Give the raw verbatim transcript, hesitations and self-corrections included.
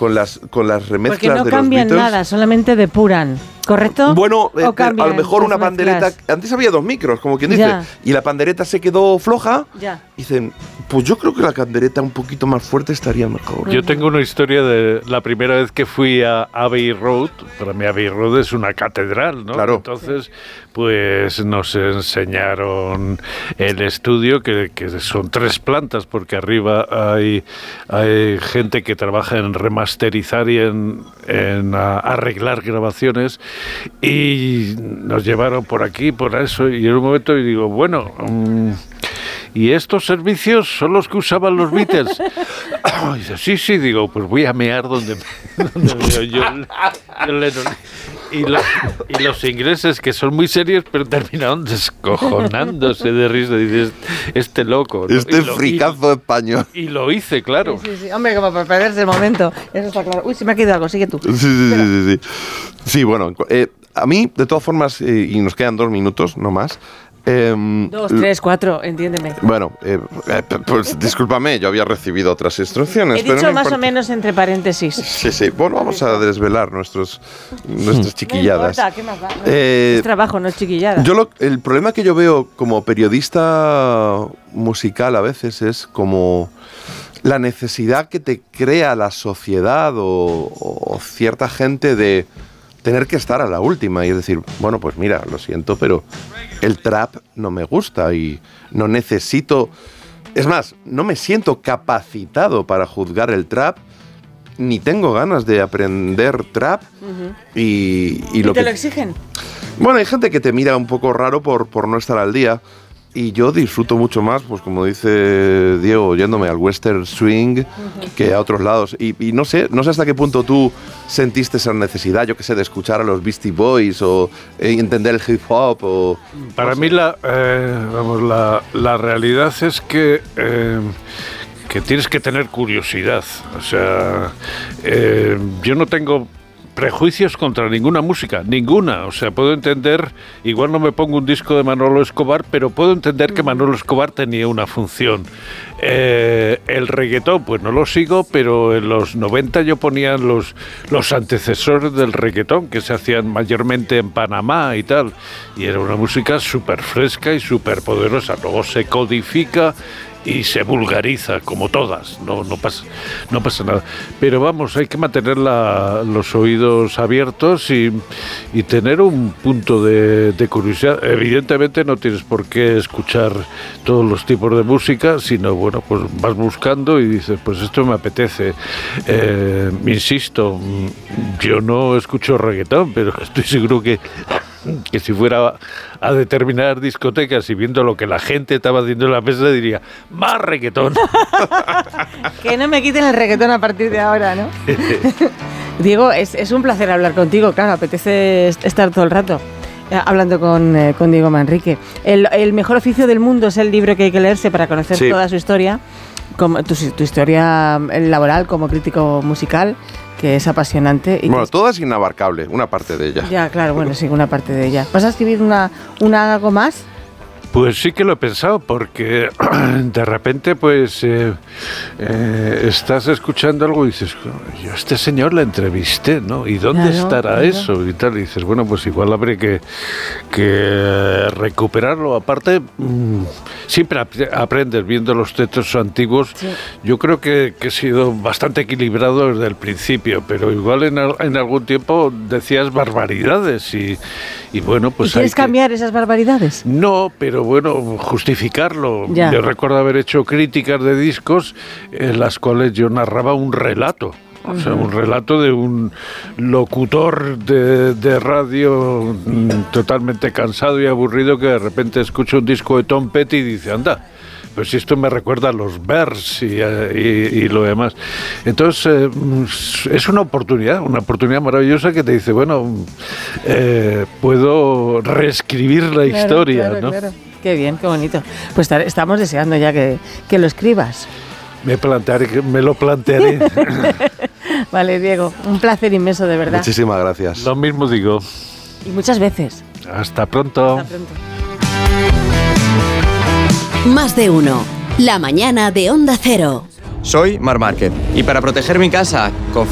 con las, con las remezclas de los Beatles. Porque no cambian nada, solamente depuran, ¿correcto? Bueno, eh, a lo mejor una pandereta... Antes había dos micros, como quien dice, ya. Y la pandereta se quedó floja. Ya. Dicen, pues yo creo que la pandereta un poquito más fuerte estaría mejor. Yo tengo una historia de la primera vez que fui a Abbey Road. Para mí Abbey Road es una catedral, ¿no? Claro. Entonces, pues nos enseñaron el estudio, que, que son tres plantas, porque arriba hay, hay gente que trabaja en remasterizar y en, en a, arreglar grabaciones, y nos llevaron por aquí, por eso, y en un momento y digo, bueno... Mmm, ¿y estos servicios son los que usaban los Beatles? Y dice, sí, sí, digo, pues voy a mear donde, donde veo yo el, el Lennon. Y los, y los ingleses, que son muy serios, pero terminaron descojonándose de risa. Dices, este loco, ¿no? Este lo, fricazo y, español. Y lo hice, claro. Sí, sí, sí. Hombre, como para perderse el momento. Eso está claro. Uy, se me ha quedado algo, sigue tú. Sí, sí, sí, sí, sí. Sí, bueno, eh, a mí, de todas formas, eh, y nos quedan dos minutos, no más. Eh, Dos, tres, cuatro, entiéndeme. Bueno, eh, eh, pues discúlpame, yo había recibido otras instrucciones. He dicho pero no más importa. o menos entre paréntesis. Sí, sí. Bueno, vamos a desvelar nuestros, nuestras chiquilladas. No importa, ¿qué más da? Eh, es trabajo, no es chiquillada. Yo lo, el problema que yo veo como periodista musical a veces es como la necesidad que te crea la sociedad o, o cierta gente de tener que estar a la última y es decir, bueno, pues mira, lo siento, pero el trap no me gusta y no necesito... Es más, no me siento capacitado para juzgar el trap, ni tengo ganas de aprender trap. Uh-huh. y, y, ¿Y lo te que... lo exigen? Bueno, hay gente que te mira un poco raro por, por no estar al día. Y yo disfruto mucho más, pues como dice Diego, yéndome al western swing uh-huh. que a otros lados. Y, y no sé, no sé hasta qué punto tú sentiste esa necesidad, yo qué sé, de escuchar a los Beastie Boys o eh, entender el hip hop. O, Para no sé. mí la, eh, vamos, la, la realidad es que... Eh, que tienes que tener curiosidad. O sea, eh, yo no tengo prejuicios contra ninguna música, ninguna. O sea, puedo entender, igual no me pongo un disco de Manolo Escobar, pero puedo entender que Manolo Escobar tenía una función. Eh, el reggaetón, pues no lo sigo, pero en los noventa yo ponía los, los antecesores del reggaetón, que se hacían mayormente en Panamá y tal, y era una música súper fresca y súper poderosa. Luego se codifica y se vulgariza, como todas, no, no, pasa, no pasa nada. Pero vamos, hay que mantener la, los oídos abiertos y, y tener un punto de, de curiosidad. Evidentemente no tienes por qué escuchar todos los tipos de música, sino, bueno, pues vas buscando y dices, pues esto me apetece. Eh, insisto, yo no escucho reggaetón, pero estoy seguro que que si fuera a determinadas discotecas y viendo lo que la gente estaba haciendo en la mesa, diría, más reggaetón. Que no me quiten el reggaetón a partir de ahora, ¿no? Diego, es, es un placer hablar contigo, claro, apetece estar todo el rato eh, hablando con, eh, con Diego Manrique. El, el mejor oficio del mundo es el libro que hay que leerse para conocer sí. toda su historia, como tu, tu historia laboral como crítico musical, que es apasionante. Y bueno, que... toda es inabarcable, una parte de ella. Ya, claro, bueno, sí, una parte de ella. ¿Vas a escribir una, una algo más? Pues sí que lo he pensado, porque de repente pues eh, eh, estás escuchando algo y dices, yo a este señor le entrevisté, ¿no? ¿Y dónde claro, estará claro. eso? Y tal, y dices, bueno, pues igual habré que, que recuperarlo. Aparte, mmm, siempre ap- aprendes viendo los textos antiguos. Sí. Yo creo que, que he sido bastante equilibrado desde el principio, pero igual en, en algún tiempo decías barbaridades y, y bueno, pues... ¿Y quieres hay cambiar que... esas barbaridades? No, pero bueno, justificarlo. Ya. Yo recuerdo haber hecho críticas de discos en las cuales yo narraba un relato. O sea, un relato de un locutor de, de radio totalmente cansado y aburrido que de repente escucha un disco de Tom Petty y dice, anda, pues esto me recuerda a los Bears y, y, y lo demás. Entonces, eh, es una oportunidad, una oportunidad maravillosa que te dice, bueno, eh, puedo reescribir la claro, historia, claro, ¿no? Claro. Qué bien, qué bonito. Pues estamos deseando ya que, que lo escribas. Me plantearé, me lo plantearé. Vale, Diego, un placer inmenso, de verdad. Muchísimas gracias. Lo mismo digo. Y muchas veces. Hasta pronto. Hasta pronto. Más de uno. La mañana de Onda Cero. Soy Mar Márquez y para proteger mi casa,